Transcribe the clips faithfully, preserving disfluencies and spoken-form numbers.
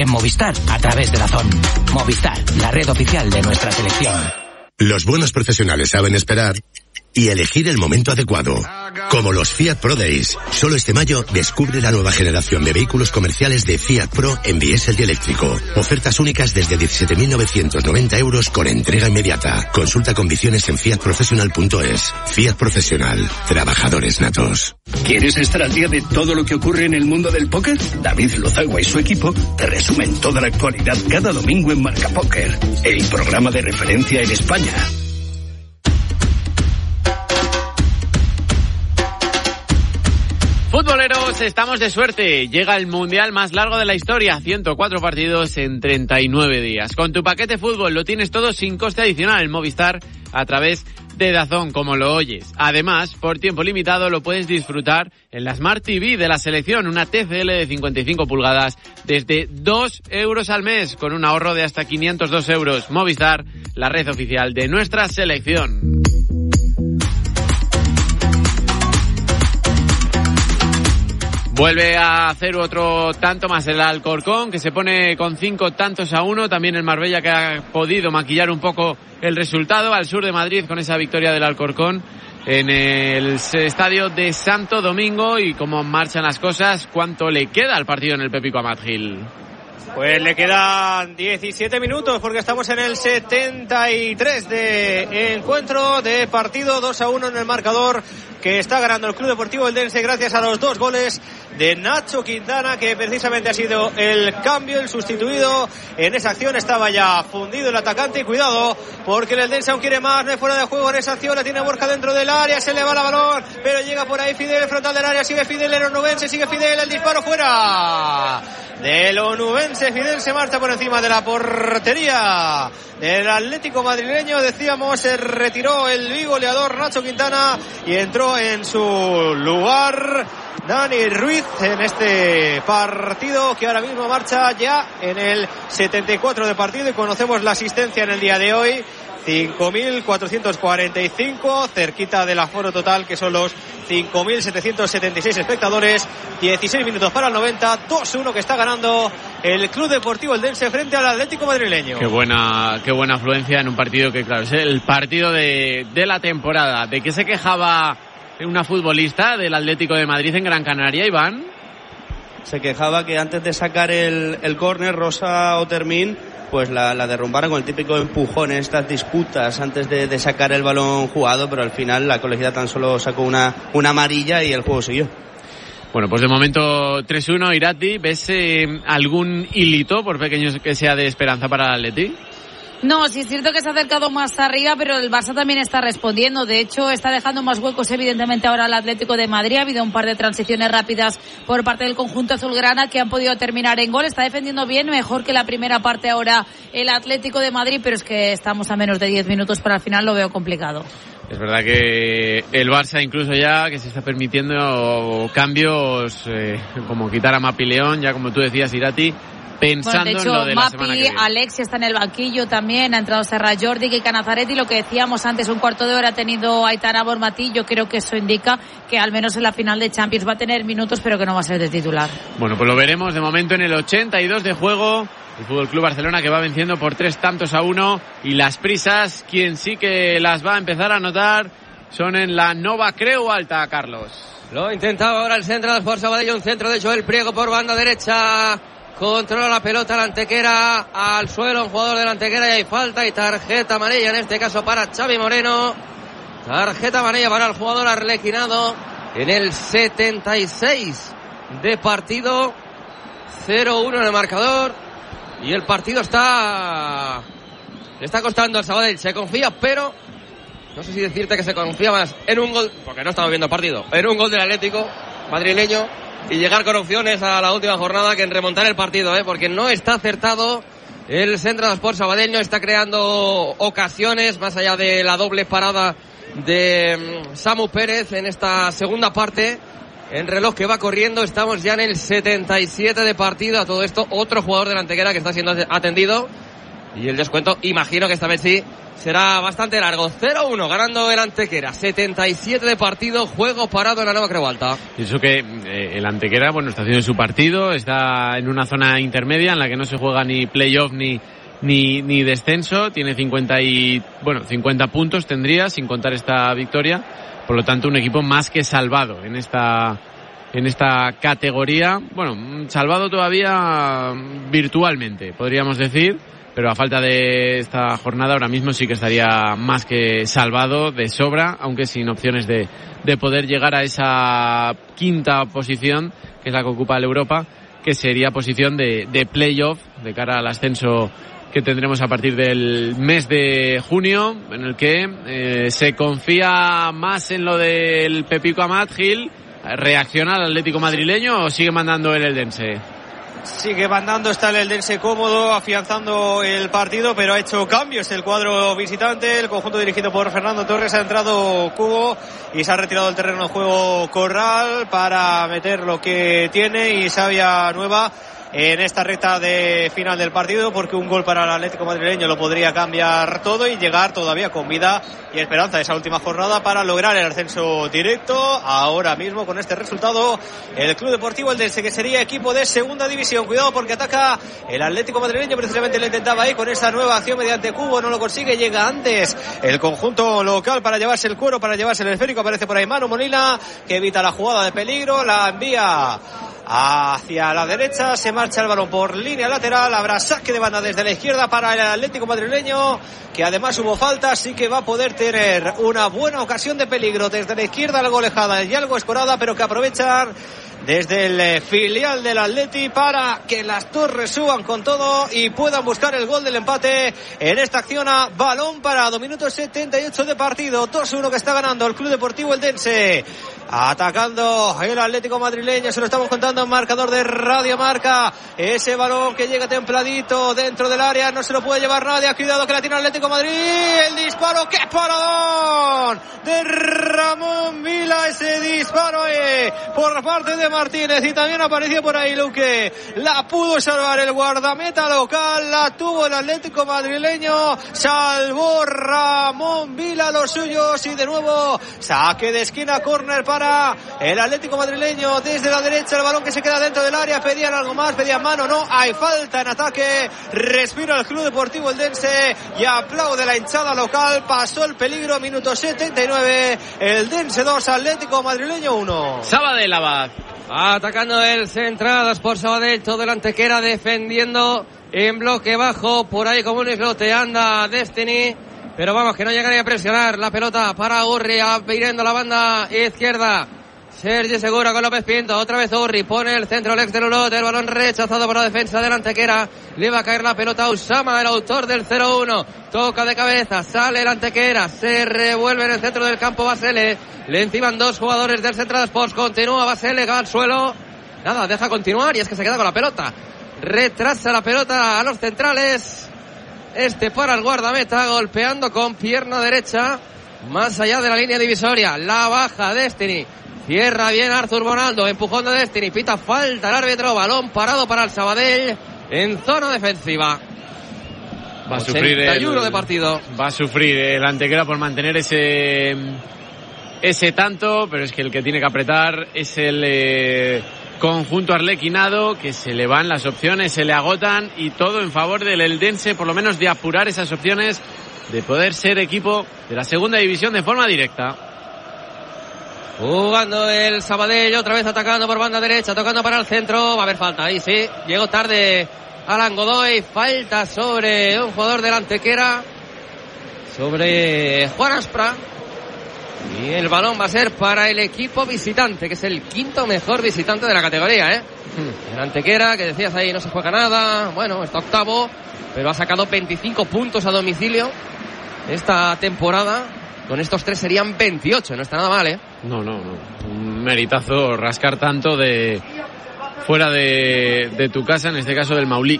En Movistar, a través de Dazón. Movistar, la red oficial de nuestra selección. Los buenos profesionales saben esperar y elegir el momento adecuado. Como los Fiat Pro Days. Solo este mayo descubre la nueva generación de vehículos comerciales de Fiat Pro en diésel y eléctrico. Ofertas únicas desde diecisiete mil novecientos noventa euros con entrega inmediata. Consulta condiciones en fiat professional punto es. Fiat Profesional. Trabajadores natos. ¿Quieres estar al día de todo lo que ocurre en el mundo del póker? David Lozagua y su equipo te resumen toda la actualidad cada domingo en Marca Póker, el programa de referencia en España. Futboleros, estamos de suerte. Llega el mundial más largo de la historia, ciento cuatro partidos en treinta y nueve días. Con tu paquete fútbol lo tienes todo sin coste adicional en Movistar a través de Dazón, como lo oyes. Además, por tiempo limitado lo puedes disfrutar en la Smart T V de la selección, una T C L de cincuenta y cinco pulgadas desde dos euros al mes, con un ahorro de hasta quinientos dos euros. Movistar, la red oficial de nuestra selección. Vuelve a hacer otro tanto más el Alcorcón, que se pone con cinco tantos a uno. También el Marbella, que ha podido maquillar un poco el resultado al sur de Madrid con esa victoria del Alcorcón en el estadio de Santo Domingo. Y cómo marchan las cosas, cuánto le queda al partido en el Pepico Amat Gil. Pues le quedan diecisiete minutos porque estamos en el setenta y tres de encuentro, de partido. Dos a uno en el marcador, que está ganando el Club Deportivo Eldense gracias a los dos goles de Nacho Quintana, que precisamente ha sido el cambio, el sustituido. En esa acción estaba ya fundido el atacante, y cuidado porque el Eldense aún quiere más. No es fuera de juego en esa acción, la tiene Borja dentro del área, se le va la balón, pero llega por ahí Fidel, frontal del área, sigue Fidel, el onubense, sigue Fidel, el disparo fuera del onubense. Fidel se marcha por encima de la portería del Atlético madrileño. Decíamos, se retiró el bigoleador Nacho Quintana y entró en su lugar Dani Ruiz en este partido, que ahora mismo marcha ya en el setenta y cuatro de partido, y conocemos la asistencia en el día de hoy: cinco mil cuatrocientos cuarenta y cinco, cerquita del aforo total, que son los cinco mil setecientos setenta y seis espectadores. Dieciséis minutos para el noventa, dos uno que está ganando el Club Deportivo Eldense frente al Atlético madrileño. Qué buena, qué buena afluencia en un partido que, claro, es el partido de, de la temporada. ¿De qué se quejaba una futbolista del Atlético de Madrid en Gran Canaria, Iván? Se quejaba que antes de sacar el, el córner, Rosa Otermin pues la, la derrumbaron con el típico empujón en estas disputas antes de, de sacar el balón jugado, pero al final la colegiada tan solo sacó una, una amarilla y el juego siguió. Bueno, pues de momento tres uno, Irati. ¿Ves eh, algún hilito, por pequeño que sea, de esperanza para el Atleti? No, sí es cierto que se ha acercado más arriba, pero el Barça también está respondiendo. De hecho, está dejando más huecos evidentemente ahora al Atlético de Madrid. Ha habido un par de transiciones rápidas por parte del conjunto azulgrana que han podido terminar en gol. Está defendiendo bien, mejor que la primera parte ahora el Atlético de Madrid, pero es que estamos a menos de diez minutos para el final, lo veo complicado. Es verdad que el Barça incluso ya que se está permitiendo cambios, eh, como quitar a Mapi León, ya como tú decías, Irati, pensando bueno, de hecho, en lo de la Mapi, semana que viene. Alexia está en el banquillo también, ha entrado Serra Jordi, que Canazaretti, lo que decíamos antes, un cuarto de hora ha tenido Aitana Bormatí. Yo creo que eso indica que al menos en la final de Champions va a tener minutos, pero que no va a ser de titular. Bueno, pues lo veremos de momento en el ochenta y dos de juego. El Fútbol Club Barcelona, que va venciendo por tres tantos a uno, y las prisas, quien sí que las va a empezar a notar, son en la Nova Creu Alta, Carlos. Lo intentaba ahora el centro del Forza Badallo, un centro de Joel Priego por banda derecha. Controla la pelota la Antequera, al suelo un jugador de la Antequera, y hay falta y tarjeta amarilla, en este caso para Xavi Moreno. Tarjeta amarilla para el jugador arlequinado en el setenta y seis de partido. cero uno en el marcador, y el partido está le está costando al Sabadell. Se confía, pero no sé si decirte que se confía más en un gol, porque no estamos viendo el partido, en un gol del Atlético madrileño y llegar con opciones a la última jornada, que en remontar el partido, ¿eh? porque no está acertado el Centro de Sport Sabadell, no está creando ocasiones más allá de la doble parada de Samu Pérez en esta segunda parte. En reloj que va corriendo, estamos ya en el setenta y siete de partido. A todo esto, otro jugador de la Antequera que está siendo atendido Y el descuento, imagino que esta vez sí, será bastante largo. cero uno ganando el Antequera. setenta y siete de partido, juego parado en la Nueva Creu Alta. Y eso que eh, el Antequera, bueno, está haciendo su partido, está en una zona intermedia en la que no se juega ni playoff ni ni ni descenso, tiene cincuenta y bueno, cincuenta puntos tendría sin contar esta victoria, por lo tanto un equipo más que salvado en esta en esta categoría, bueno, salvado todavía virtualmente, podríamos decir, pero a falta de esta jornada ahora mismo sí que estaría más que salvado de sobra, aunque sin opciones de, de poder llegar a esa quinta posición, que es la que ocupa el Europa, que sería posición de, de playoff de cara al ascenso que tendremos a partir del mes de junio, en el que eh, se confía más en lo del Pepico Amat. Gil, ¿reacciona el Atlético madrileño o sigue mandando el Eldense? Sigue mandando, está el Eldense cómodo, afianzando el partido, pero ha hecho cambios el cuadro visitante. El conjunto dirigido por Fernando Torres, ha entrado Cubo y se ha retirado del terreno de juego Corral para meter lo que tiene y savia nueva en esta recta de final del partido, porque un gol para el Atlético madrileño lo podría cambiar todo y llegar todavía con vida y esperanza a esa última jornada para lograr el ascenso directo. Ahora mismo con este resultado el Club Deportivo Eldense, que sería equipo de segunda división, cuidado porque ataca el Atlético madrileño, precisamente lo intentaba ahí con esa nueva acción mediante Cubo, no lo consigue, llega antes el conjunto local para llevarse el cuero, para llevarse el esférico, aparece por ahí Manu Molina, que evita la jugada de peligro, la envía hacia la derecha, se marcha el balón por línea lateral, habrá saque de banda desde la izquierda para el Atlético madrileño, que además hubo falta, así que va a poder tener una buena ocasión de peligro desde la izquierda, algo alejada y algo escorada, pero que aprovechan desde el filial del Atleti para que las torres suban con todo y puedan buscar el gol del empate en esta acción a balón parado. Minuto setenta y ocho de partido, dos uno que está ganando el Club Deportivo Eldense, atacando el Atlético madrileño, se lo estamos contando en marcador de Radio Marca. Ese balón que llega templadito dentro del área, no se lo puede llevar nadie, cuidado que la tiene el Atlético de Madrid, el disparo, ¡qué paradón de Ramón Vila! Ese disparo eh, por parte de Martínez, y también apareció por ahí Luque, la pudo salvar el guardameta local, la tuvo el Atlético madrileño, salvó Ramón Vila los suyos, y de nuevo saque de esquina, córner para el Atlético madrileño desde la derecha, el balón que se queda dentro del área, pedían algo más, pedían mano, no, hay falta en ataque, respira el Club Deportivo Eldense y aplaude la hinchada local, pasó el peligro, minuto setenta y nueve, Eldense dos, Atlético madrileño uno. Sabadell Abad. Atacando el Centradas por Sabadell, todo el Antequera defendiendo en bloque bajo, por ahí como un islote anda Destiny, pero vamos, que no llegaría a presionar. La pelota para Urri, abriendo la banda izquierda, Sergi Segura con López Pinto, otra vez Urri, pone el centro, el ex del Ulot, el balón rechazado por la defensa del Antequera, le va a caer la pelota a Usama, el autor del cero uno, toca de cabeza, sale el Antequera, se revuelve en el centro del campo Basele, le enciman dos jugadores del Central Sports, continúa Basele, va al suelo, nada, deja continuar y es que se queda con la pelota, retrasa la pelota a los centrales, este para el guardameta, golpeando con pierna derecha, más allá de la línea divisoria, la baja Destiny, cierra bien Arthur Bonaldo, empujón de Destiny, pita falta el árbitro, balón parado para el Sabadell en zona defensiva. Va a sufrir el, de partido. Va a sufrir el Antequera por mantener ese ese tanto, pero es que el que tiene que apretar es el eh, conjunto arlequinado, que se le van las opciones, se le agotan, y todo en favor del Eldense, por lo menos de apurar esas opciones de poder ser equipo de la segunda división de forma directa. Jugando el Sabadell, otra vez atacando por banda derecha, tocando para el centro, va a haber falta, ahí sí, llegó tarde Alan Godoy, falta sobre un jugador del Antequera, sobre Juan Aspra, y el balón va a ser para el equipo visitante, que es el quinto mejor visitante de la categoría, ¿eh? El Antequera, que decías ahí, no se juega nada, bueno, está octavo, pero ha sacado veinticinco puntos a domicilio esta temporada. Con estos tres serían veintiocho, no está nada mal, ¿eh? No, no, no. Un meritazo rascar tanto de fuera de, de tu casa, en este caso del Maulí.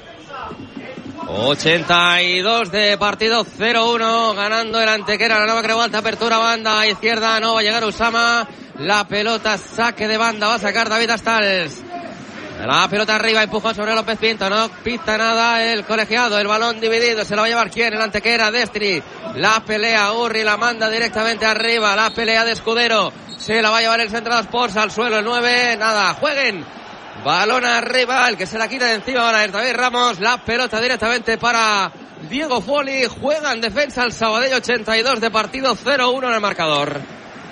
ochenta y dos de partido, cero uno, ganando el Antequera, la Nueva Creu Alta, apertura banda izquierda, no va a llegar Usama, la pelota, saque de banda, va a sacar David Astals. La pelota arriba, empujón sobre López Pinto, no pita nada el colegiado, el balón dividido, se lo va a llevar quién, el Antequera, Destiny, la pelea, Urri la manda directamente arriba, la pelea de Escudero, se la va a llevar el Central Sports al suelo, el nueve, nada, jueguen, balón arriba, el que se la quita de encima ahora es David Ramos, la pelota directamente para Diego Foli, juega en defensa el Sabadell, ochenta y dos de partido, cero uno en el marcador.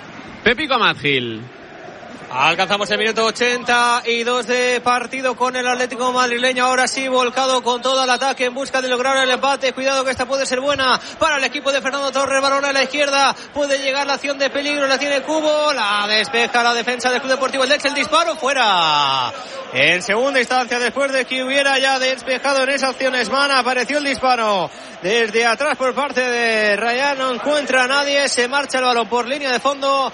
Pepico Madgil. Alcanzamos el minuto ochenta y dos de partido con el Atlético madrileño. Ahora sí, volcado con todo el ataque en busca de lograr el empate. Cuidado que esta puede ser buena para el equipo de Fernando Torres. Balón a la izquierda. Puede llegar la acción de peligro. La tiene Cubo. La despeja la defensa del Club Deportivo Eldense. El disparo fuera. En segunda instancia, después de que hubiera ya despejado en esa acción Esman, apareció el disparo desde atrás por parte de Rayán. No encuentra a nadie. Se marcha el balón por línea de fondo.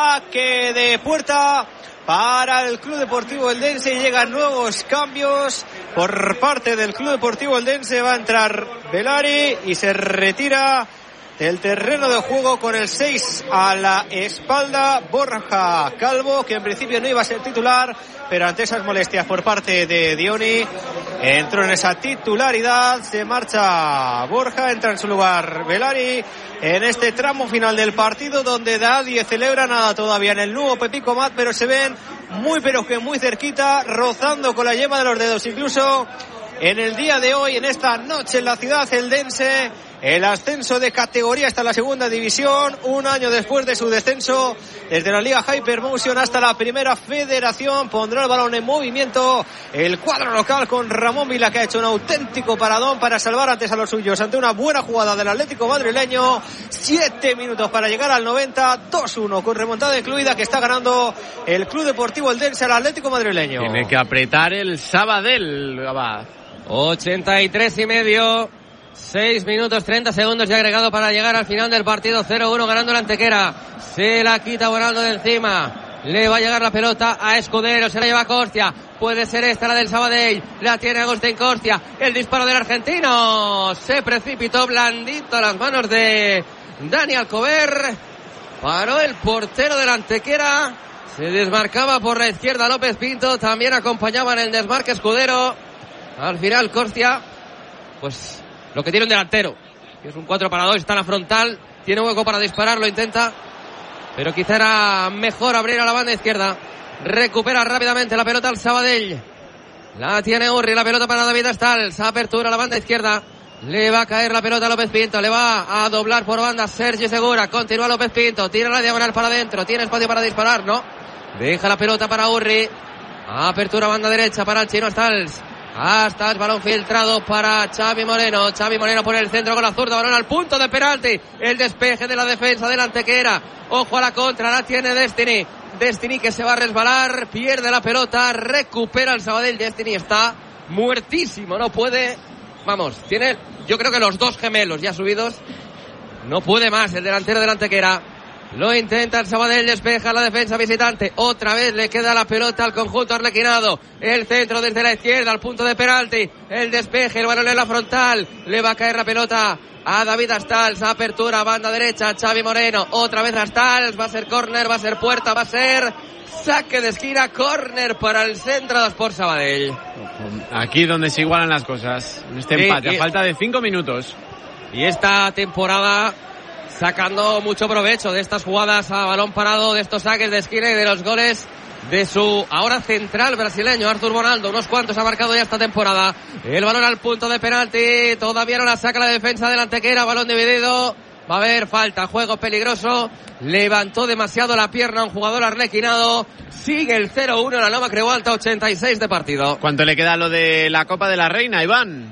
Saque de puerta para el Club Deportivo Eldense y llegan nuevos cambios por parte del Club Deportivo Eldense. Va a entrar Velari y se retira del terreno de juego con el seis a la espalda Borja Calvo, que en principio no iba a ser titular, pero ante esas molestias por parte de Dioni entró en esa titularidad. Se marcha Borja, entra en su lugar Velari en este tramo final del partido, donde nadie celebra nada todavía en el nuevo Pepico Mat, pero se ven muy pero que muy cerquita, rozando con la yema de los dedos incluso en el día de hoy, en esta noche en la ciudad eldense, el ascenso de categoría hasta la segunda división, un año después de su descenso desde la Liga Hypermotion hasta la primera federación. Pondrá el balón en movimiento el cuadro local con Ramón Vila, que ha hecho un auténtico paradón para salvar antes a los suyos ante una buena jugada del Atlético madrileño. Siete minutos para llegar al noventa, dos uno con remontada incluida, que está ganando el Club Deportivo Eldense al Atlético madrileño. Tiene que apretar el Sabadell, Abad. ochenta y tres y medio, seis minutos treinta segundos ya agregado para llegar al final del partido. Cero uno ganando la Antequera. Se la quita Bonaldo de encima. Le va a llegar la pelota a Escudero. Se la lleva a Costia. Puede ser esta la del Sabadell. La tiene Agustín Costia. El disparo del argentino. Se precipitó blandito a las manos de Dani Alcover. Paró el portero de la Antequera. Se desmarcaba por la izquierda López Pinto. También acompañaba en el desmarque Escudero. Al final Costia, pues lo que tiene un delantero, que es un cuatro para dos, está en la frontal, tiene hueco para disparar, lo intenta, pero quizá era mejor abrir a la banda izquierda. Recupera rápidamente la pelota al Sabadell. La tiene Urri, la pelota para David Astals. Apertura a la banda izquierda. Le va a caer la pelota a López Pinto. Le va a doblar por banda Sergi Segura. Continúa López Pinto. Tira la diagonal para adentro. Tiene espacio para disparar, ¿no? Deja la pelota para Urri. Apertura a banda derecha para el chino Astals. Hasta el balón filtrado para Xavi Moreno. Xavi Moreno por el centro con la zurda. Balón al punto de penalti. El despeje de la defensa del Antequera. Ojo a la contra. La tiene Destiny. Destiny que se va a resbalar. Pierde la pelota. Recupera el Sabadell. Destiny está muertísimo. No puede. Vamos. Tiene yo creo que los dos gemelos ya subidos. No puede más el delantero del Antequera. Lo intenta el Sabadell, despeja la defensa visitante. Otra vez le queda la pelota al conjunto arlequinado. El centro desde la izquierda al punto de penalti. El despeje, el balón en la frontal. Le va a caer la pelota a David Astals. Apertura, banda derecha, Xavi Moreno. Otra vez Astals. Va a ser córner, va a ser puerta, va a ser saque de esquina. Córner para el Centro de Sport Sabadell. Aquí donde se igualan las cosas. En este empate, sí, a falta de cinco minutos. Y esta temporada sacando mucho provecho de estas jugadas a balón parado, de estos saques de esquina y de los goles de su ahora central brasileño, Arthur Bonaldo. Unos cuantos ha marcado ya esta temporada. El balón al punto de penalti. Todavía no la saca la defensa del Antequera. Balón dividido. Va a haber falta. Juego peligroso. Levantó demasiado la pierna un jugador arlequinado. Sigue el cero uno en la Nova Creu Alta, ochenta y seis de partido. ¿Cuánto le queda lo de la Copa de la Reina, Iván?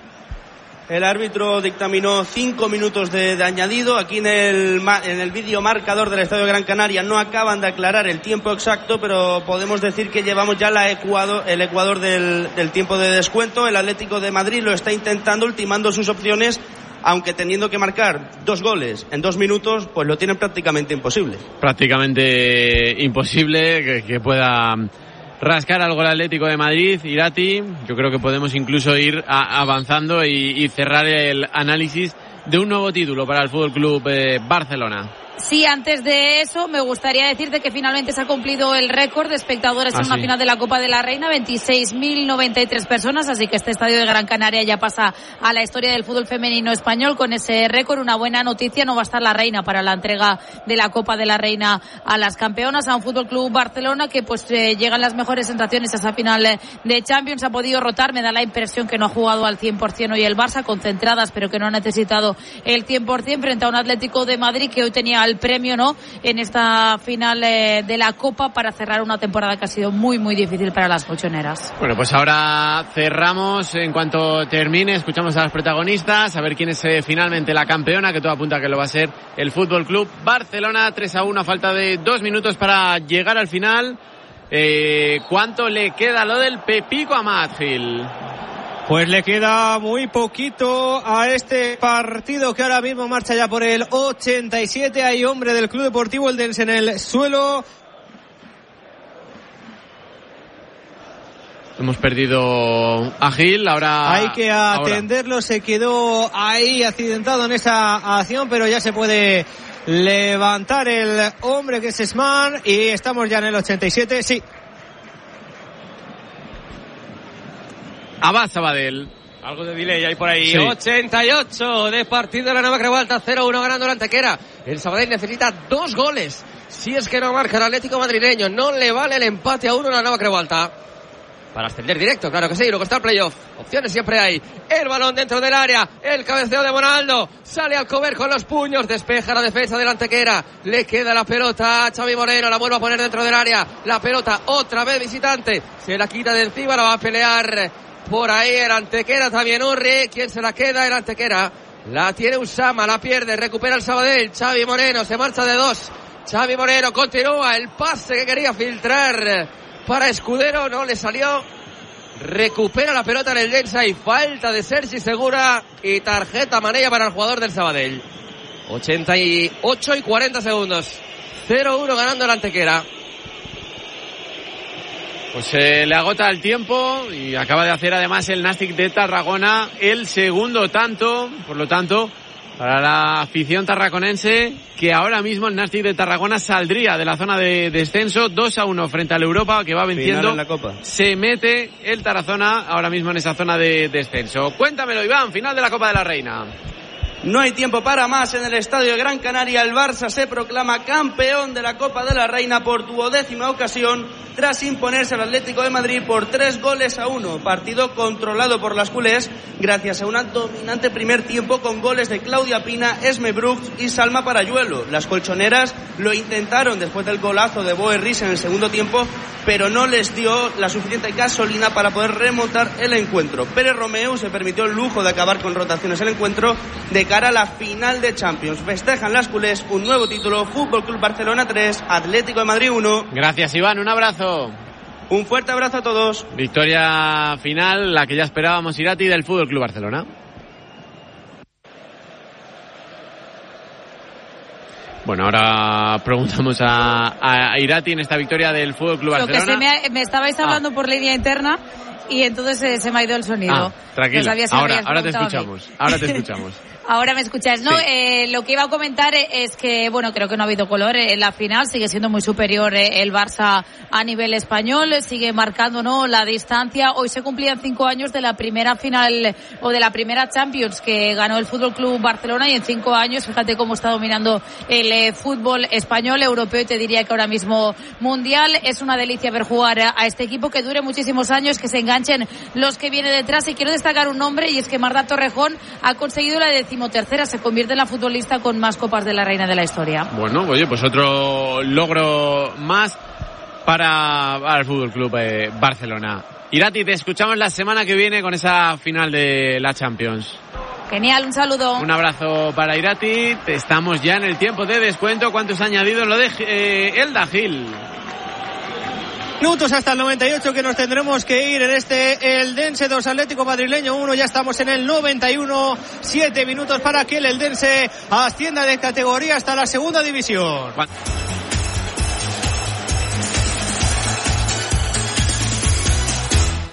El árbitro dictaminó cinco minutos de, de añadido. Aquí en el, en el vídeo marcador del Estadio Gran Canaria no acaban de aclarar el tiempo exacto, pero podemos decir que llevamos ya la ecuador, el ecuador del, del tiempo de descuento. El Atlético de Madrid lo está intentando, ultimando sus opciones, aunque teniendo que marcar dos goles en dos minutos, pues lo tienen prácticamente imposible. Prácticamente imposible que, que pueda rascar algo el Atlético de Madrid. Irati, yo creo que podemos incluso ir a, avanzando y, y cerrar el análisis de un nuevo título para el Fútbol Club eh, Barcelona. Sí, antes de eso me gustaría decirte que finalmente se ha cumplido el récord de espectadores ah, en una sí. final de la Copa de la Reina, veintiséis mil noventa y tres personas, así que este estadio de Gran Canaria ya pasa a la historia del fútbol femenino español con ese récord. Una buena noticia, no va a estar la Reina para la entrega de la Copa de la Reina a las campeonas, a un Fútbol Club Barcelona que pues eh, llegan las mejores sensaciones a esa final de Champions. Ha podido rotar, me da la impresión que no ha jugado al cien por ciento hoy el Barça, concentradas pero que no ha necesitado el cien por ciento frente a un Atlético de Madrid que hoy tenía el premio, ¿no?, en esta final eh, de la Copa para cerrar una temporada que ha sido muy muy difícil para las colchoneras. Bueno, pues ahora cerramos. En cuanto termine, escuchamos a las protagonistas, a ver quién es eh, finalmente la campeona, que todo apunta a que lo va a ser el Fútbol Club Barcelona. Tres a uno a falta de dos minutos para llegar al final. Eh, ¿Cuánto le queda lo del Pepico Amat, Gil? Pues le queda muy poquito a este partido que ahora mismo marcha ya por el ochenta y siete. Hay hombre del Club Deportivo Eldense en el suelo. Hemos perdido a Gil, ahora... Hay que atenderlo, ahora. Se quedó ahí accidentado en esa acción, pero ya se puede levantar el hombre que es Esman y estamos ya en el ochenta y siete, sí. Abad Sabadell. Algo de delay hay por ahí. Sí. ochenta y ocho de partido de la Nueva Creualta, cero uno ganando la Antequera. El Sabadell necesita dos goles. Si es que no marca el Atlético madrileño, no le vale el empate a uno en la Nueva Creualta. Para ascender directo, claro que sí, luego está el playoff. Opciones siempre hay. El balón dentro del área, el cabeceo de Bonaldo. Sale Alcover con los puños, despeja la defensa de la Antequera. Le queda la pelota a Xavi Moreno, la vuelve a poner dentro del área. La pelota otra vez visitante, se la quita de encima, la va a pelear por ahí el Antequera, también Urri. ¿Quién se la queda? El Antequera. La tiene Usama, la pierde, recupera el Sabadell. Xavi Moreno se marcha de dos. Xavi Moreno continúa el pase que quería filtrar para Escudero, no le salió. Recupera la pelota en el Densa y falta de Sergi Segura y tarjeta amarilla para el jugador del Sabadell. ochenta y ocho y cuarenta segundos. cero uno ganando el Antequera. Pues se eh, le agota el tiempo y acaba de hacer además el Nàstic de Tarragona el segundo tanto, por lo tanto, para la afición tarraconense, que ahora mismo el Nàstic de Tarragona saldría de la zona de descenso. Dos a uno frente al Europa, que va venciendo. La Copa. Se mete el Tarazona ahora mismo en esa zona de descenso. Cuéntamelo, Iván, final de la Copa de la Reina. No hay tiempo para más en el estadio de Gran Canaria. El Barça se proclama campeón de la Copa de la Reina por duodécima ocasión tras imponerse al Atlético de Madrid por tres goles a uno. Partido controlado por las culés gracias a un dominante primer tiempo con goles de Claudia Pina, Esme Brooks y Salma Parayuelo. Las colchoneras lo intentaron después del golazo de Boe Riis en el segundo tiempo, pero no les dio la suficiente gasolina para poder remontar el encuentro. Pérez Romeu se permitió el lujo de acabar con rotaciones el encuentro de cara a la final de Champions. Festejan las culés un nuevo título. Fútbol Club Barcelona tres, Atlético de Madrid uno. Gracias, Iván, un abrazo. Un fuerte abrazo a todos. Victoria final, la que ya esperábamos, Irati, del Fútbol Club Barcelona. Bueno, ahora preguntamos a, a Irati en esta victoria del Fútbol Club Barcelona. Lo que se me, me estabais hablando ah. por línea interna y entonces eh, se me ha ido el sonido. Ah, tranquilo, no si ahora, ahora te escuchamos, ahora te escuchamos. Ahora me escuchas, ¿no? Sí. Eh, lo que iba a comentar es que, bueno, creo que no ha habido color en la final, sigue siendo muy superior eh, el Barça a nivel español, sigue marcando, ¿no?, la distancia. Hoy se cumplían cinco años de la primera final o de la primera Champions que ganó el Fútbol Club Barcelona, y en cinco años, fíjate cómo está dominando el eh, fútbol español, europeo y te diría que ahora mismo mundial. Es una delicia ver jugar a, a este equipo, que dure muchísimos años, que se enganchen los que vienen detrás. Y quiero destacar un nombre, y es que Marta Torrejón ha conseguido la decimotercera, se convierte en la futbolista con más copas de la Reina de la historia. Bueno, oye, pues otro logro más para, para el Fútbol Club eh, Barcelona. Irati, te escuchamos la semana que viene con esa final de la Champions. Genial, un saludo. Un abrazo para Irati. Estamos ya en el tiempo de descuento. ¿Cuántos añadidos lo de eh, Elda Gil? Minutos hasta el noventa y ocho que nos tendremos que ir en este Eldense dos Atlético Madrileño uno. Ya estamos en el noventa y uno. Siete minutos para que el Eldense ascienda de categoría hasta la segunda división.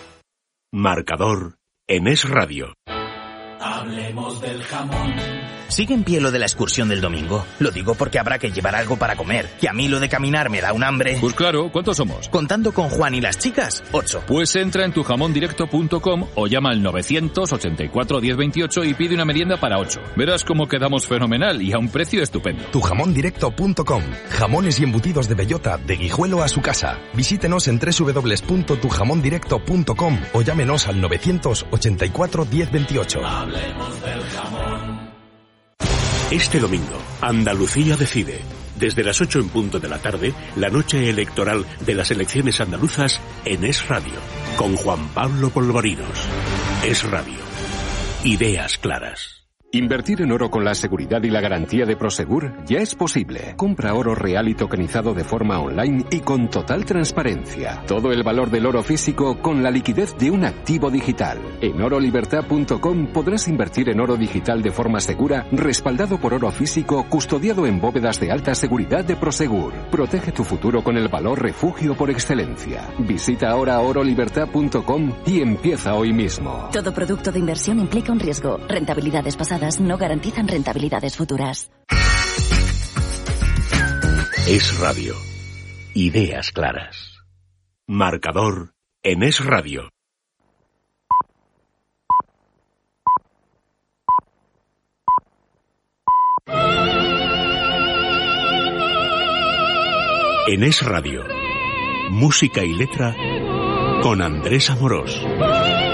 Marcador en Es Radio. Hablemos del jamón. ¿Sigue en pie lo de la excursión del domingo? Lo digo porque habrá que llevar algo para comer, que a mí lo de caminar me da un hambre. Pues claro, ¿cuántos somos? Contando con Juan y las chicas, ocho. Pues entra en tu jamón directo punto com o llama al novecientos ochenta y cuatro diez veintiocho y pide una merienda para ocho. Verás cómo quedamos fenomenal y a un precio estupendo. tu jamón directo punto com. Jamones y embutidos de bellota, de Guijuelo a su casa. Visítenos en doble u doble u doble u punto tu jamón directo punto com o llámenos al novecientos ochenta y cuatro diez veintiocho. Hablemos del jamón. Este domingo, Andalucía decide. Desde las ocho en punto de la tarde, la noche electoral de las elecciones andaluzas en Es Radio, con Juan Pablo Polvorinos. Es Radio. Ideas claras. Invertir en oro con la seguridad y la garantía de Prosegur ya es posible. Compra oro real y tokenizado de forma online y con total transparencia. Todo el valor del oro físico con la liquidez de un activo digital. En oro libertad punto com podrás invertir en oro digital de forma segura, respaldado por oro físico, custodiado en bóvedas de alta seguridad de Prosegur. Protege tu futuro con el valor refugio por excelencia. Visita ahora oro libertad punto com y empieza hoy mismo. Todo producto de inversión implica un riesgo. Rentabilidades pasadas no garantizan rentabilidades futuras. Es Radio. Ideas claras. Marcador en Es Radio. En Es Radio. Música y letra con Andrés Amorós.